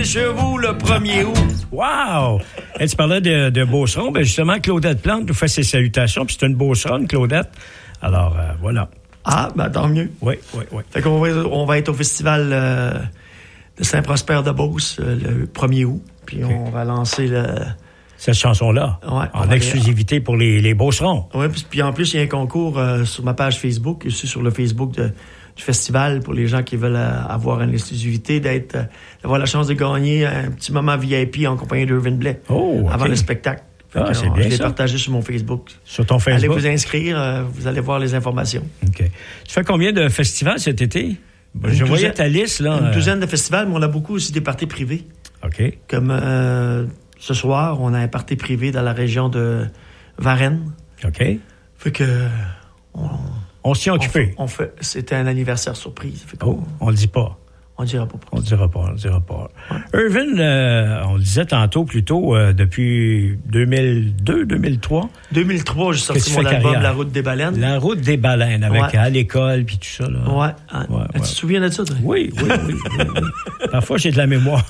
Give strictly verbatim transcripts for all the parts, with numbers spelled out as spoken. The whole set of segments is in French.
compter sur vous le premier août. Wow! Et tu parlais de, de Beauceron. Ben justement, Claudette Plante nous fait ses salutations. Puis c'est une Beauceronne, Claudette. Alors, euh, voilà. Ah, ben tant mieux. Oui, oui, oui. Fait qu'on va, on va être au festival euh, de Saint-Prosper de Beauce euh, le premier août. Puis okay. on va lancer le... cette chanson-là, ouais, en exclusivité aller... pour les, les Beaucerons. Oui, puis, puis en plus, il y a un concours euh, sur ma page Facebook, aussi sur le Facebook de, du festival, pour les gens qui veulent euh, avoir une exclusivité, d'être, euh, d'avoir la chance de gagner un petit moment V I P en compagnie d'Irvin Blais oh, avant okay. le spectacle. Ah, que, c'est on, bien je l'ai ça. partagé sur mon Facebook. Sur ton Facebook? Allez vous inscrire, euh, vous allez voir les informations. OK. Tu fais combien de festivals cet été? Ben, je douzaine, voyais ta liste, là. Une douzaine de festivals, mais on a beaucoup aussi des parties privées. OK. Comme euh, ce soir, on a un party privé dans la région de Varennes. OK. Fait que... On, on s'y est occupé. On fait, on fait, c'était un anniversaire surprise. Fait oh, on le dit pas. On dira pas. On le dira pas, on le dira pas. Ouais. Irvin, euh, on le disait tantôt, plutôt, euh, depuis deux mille deux, deux mille trois. deux mille trois, j'ai sorti mon album La Route des Baleines. La Route des Baleines, avec ouais. à l'école, puis tout ça. Là. Ouais. ouais, ouais. Tu te souviens de ça, toi? Oui, oui, oui. oui, oui. Parfois, j'ai de la mémoire.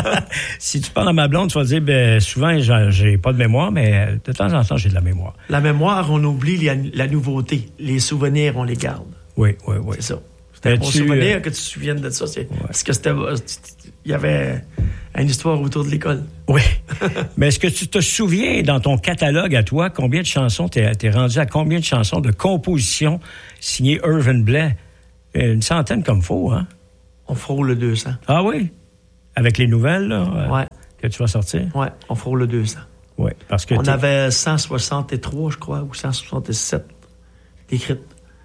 Si tu parles à ma blonde, tu vas dire, ben, souvent, j'ai, j'ai pas de mémoire, mais de temps en temps, j'ai de la mémoire. La mémoire, on oublie la, la nouveauté. Les souvenirs, on les garde. Oui, oui, oui. C'est ça. C'était un bon souvenir euh... que tu te souviennes de ça. C'est... Ouais. Parce que c'était... Il y avait une histoire autour de l'école. Oui. Mais est-ce que tu te souviens, dans ton catalogue à toi, combien de chansons, t'es, t'es rendu à combien de chansons de composition signées Irvin Blais? Une centaine comme faut, hein? On frôle le deux cents. Ah oui? Avec les nouvelles, là, ouais. que tu vas sortir? Oui, on frôle le deux cents. Oui, parce que... On t'es... avait cent soixante-trois, je crois, ou cent soixante-sept écrites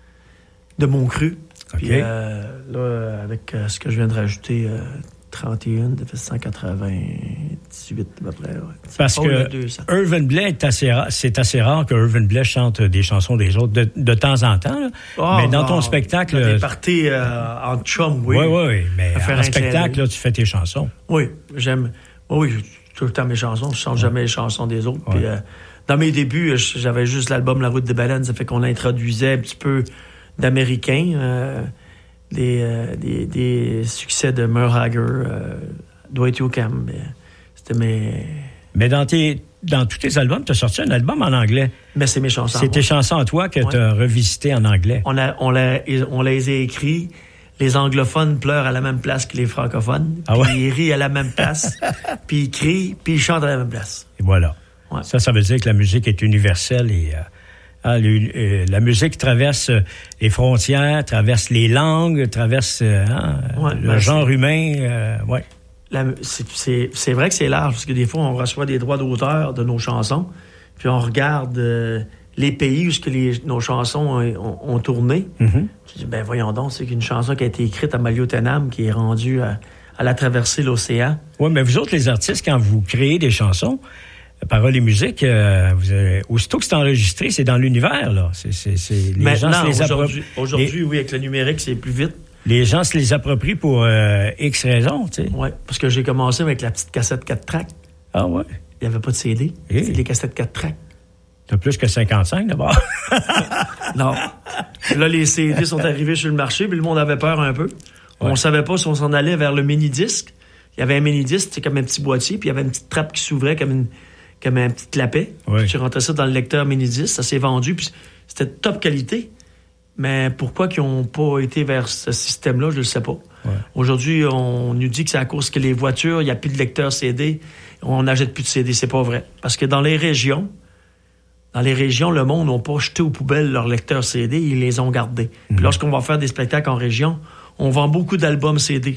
de mon cru. Okay. Puis euh, là, avec euh, ce que je viens de rajouter, euh, trente et un, ça fait cent quatre-vingt-dix-huit à peu près. Ouais. Parce que Irvin Blais, est assez rare, c'est assez rare que Irvin Blais chante des chansons des autres de, de temps en temps. Là. Oh, mais dans ton oh, spectacle... Dans des parties euh, en chum, oui. Oui, oui, oui. Mais en spectacle, là, tu fais tes chansons. Oui, j'aime... Oui, oui, tout le temps mes chansons. Je chante ouais. jamais les chansons des autres. Ouais. Puis, euh, dans mes débuts, j'avais juste l'album La Route des Baleines. Ça fait qu'on introduisait un petit peu... d'Américains, euh, des, euh, des, des succès de Merle Haggard, euh, Dwight Yoakam. C'était mes... Mais dans, tes, dans tous tes albums, tu as sorti un album en anglais. Mais c'est mes chansons. C'est tes chansons à toi que ouais. tu as revisitées en anglais. On, a, on, l'a, on les a écrits. Les anglophones pleurent à la même place que les francophones. Ah puis ouais? ils rient à la même place. Puis ils crient, puis ils chantent à la même place. Et voilà. Ouais. Ça, ça veut dire que la musique est universelle et... Euh, Ah, le, euh, la musique traverse les frontières, traverse les langues, traverse euh, hein, ouais, le ben genre humain. Euh, ouais. La, c'est, c'est, c'est vrai que c'est large, parce que des fois, on reçoit des droits d'auteur de nos chansons, puis on regarde euh, les pays où ce que les, nos chansons ont, ont, ont tourné. Mm-hmm. Tu dis, ben voyons donc, c'est qu'une chanson qui a été écrite à Maliotenam, qui est rendue à, à la traversée de l'océan. Oui, mais vous autres, les artistes, quand vous créez des chansons, paroles et musique, euh, vous avez, aussitôt que c'est enregistré, c'est dans l'univers, là. C'est, c'est, c'est, les Maintenant, gens se les aujourd'hui, approprient. aujourd'hui oui, avec le numérique, c'est plus vite. Les gens se les approprient pour euh, X raisons, tu sais. Oui, parce que j'ai commencé avec la petite cassette quatre tracks. Ah ouais? Il n'y avait pas de C D. Et? C'était des cassettes quatre tracks. T'as plus que cinquante-cinq, d'abord. Non. Là, les C D sont arrivés sur le marché, puis le monde avait peur un peu. Ouais. On savait pas si on s'en allait vers le mini-disque. Il y avait un mini-disque, c'est comme un petit boîtier, puis il y avait une petite trappe qui s'ouvrait comme une... comme un petit clapet. Oui. Tu rentrais ça dans le lecteur mini-disque, ça s'est vendu, puis c'était de top qualité. Mais pourquoi ils n'ont pas été vers ce système-là, je ne le sais pas. Ouais. Aujourd'hui, on nous dit que c'est à cause que les voitures, il n'y a plus de lecteur C D, on n'achète plus de C D. C'est pas vrai. Parce que dans les régions, dans les régions, le monde n'a pas jeté aux poubelles leurs lecteurs C D, ils les ont gardés. Mm-hmm. Puis lorsqu'on va faire des spectacles en région, on vend beaucoup d'albums C D,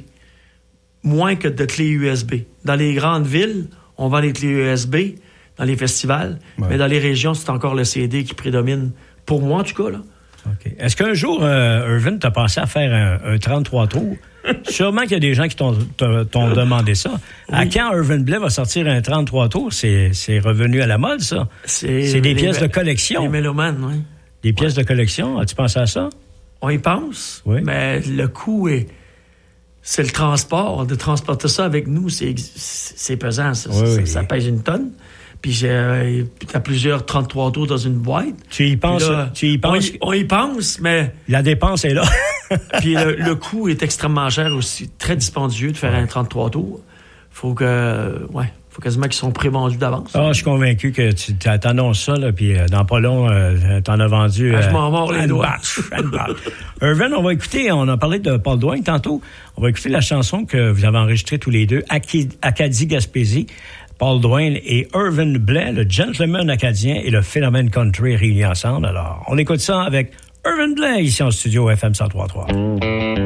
moins que de clés U S B. Dans les grandes villes, on vend les clés U S B, dans les festivals, ouais. mais dans les régions, c'est encore le C D qui prédomine. Pour moi, en tout cas, là. Okay. Est-ce qu'un jour, euh, Irvin, t'as pensé à faire un, un trente-trois tours? Sûrement qu'il y a des gens qui t'ont, t'ont demandé ça. Oui. À quand Irvin Blais va sortir un trente-trois tours? C'est, c'est revenu à la mode, ça. C'est, c'est des les, pièces de collection. Les mélomanes, oui. Des pièces ouais. de collection. As-tu pensé à ça? On y pense, oui. mais le coût est... C'est le transport. De transporter ça avec nous, c'est, c'est pesant. Ça, oui, ça, oui. ça pèse une tonne. Puis j'ai, euh, t'as plusieurs trente-trois tours dans une boîte. Tu y penses? Là, tu y penses? On y, on y pense, mais... La dépense est là. Puis le, le coût est extrêmement cher aussi. Très dispendieux de faire ouais. un trente-trois tours. faut que, ouais, faut quasiment qu'ils sont prévendus d'avance. Ah, je suis convaincu que tu t'annonces ça, là, puis euh, dans pas long, euh, t'en as vendu. Ah, euh, je m'en mords les doigts. Irvin, on va écouter, on a parlé de Paul Douin tantôt, on va écouter la chanson que vous avez enregistrée tous les deux, Acadie-Gaspésie. Paul Douin et Irvin Blais, le gentleman acadien et le phénomène country réunis ensemble. Alors, on écoute ça avec Irvin Blais ici en studio F M cent trois point trois.